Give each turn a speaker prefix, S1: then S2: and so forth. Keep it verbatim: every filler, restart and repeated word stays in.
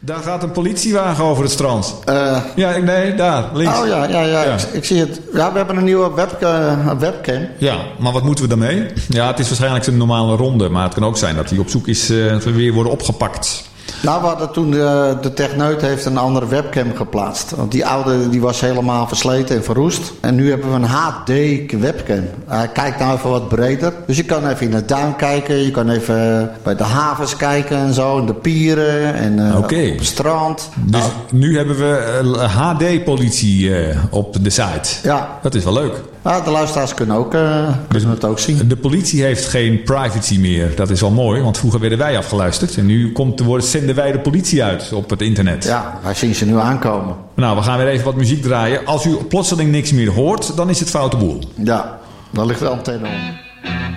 S1: Daar gaat een politiewagen over het strand.
S2: Uh,
S1: ja, nee, daar, links.
S2: Oh ja, ja, ja. ja. Ik, ik zie het. Ja, we hebben een nieuwe web, uh, webcam.
S1: Ja, maar wat moeten we daarmee? Ja, het is waarschijnlijk een normale ronde. Maar het kan ook zijn dat hij op zoek is uh, dat we weer worden opgepakt.
S2: Nou, we hadden toen de, de techneut heeft een andere webcam geplaatst. Want die oude die was helemaal versleten en verroest. En nu hebben we een H D webcam. Hij kijkt nou even wat breder. Dus je kan even in de duin kijken. Je kan even bij de havens kijken en zo. En de pieren en uh,
S1: okay.
S2: op het strand.
S1: Dus
S2: nou,
S1: nu hebben we uh, H D-politie uh, op de site.
S2: Ja.
S1: Dat is wel leuk.
S2: Ja, de luisteraars kunnen, ook, uh, kunnen dus het ook zien.
S1: De politie heeft geen privacy meer. Dat is wel mooi, want vroeger werden wij afgeluisterd. En nu komt, worden, zenden wij de politie uit op het internet.
S2: Ja, wij zien ze nu aankomen.
S1: Nou, we gaan weer even wat muziek draaien. Als u plotseling niks meer hoort, dan is het foute boel.
S2: Ja, dan ligt de antenne om.